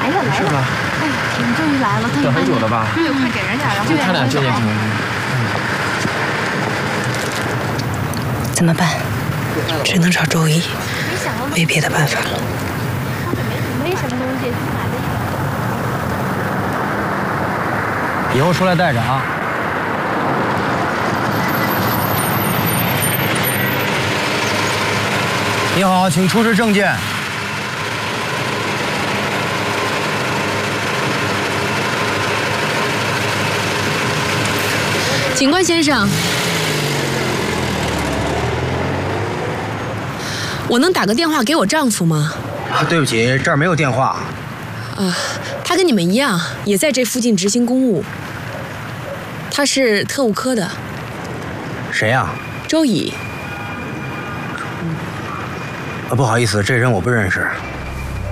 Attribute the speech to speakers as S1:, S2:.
S1: 来了来了！哎，你们终于来了，
S2: 等很久了吧？
S1: 对，快给人家，然后
S2: 他俩这件什么？
S3: 怎么办？只能找周一，没别的办法了。
S1: 没什么东西，买的。
S2: 以后出来带着啊。
S4: 你好，请出示证件。
S5: 警官先生，我能打个电话给我丈夫吗？
S4: 对不起，这儿没有电话。
S5: 他跟你们一样，也在这附近执行公务。他是特务科的。
S4: 谁呀？
S5: 周乙。
S4: 不好意思，这人我不认识。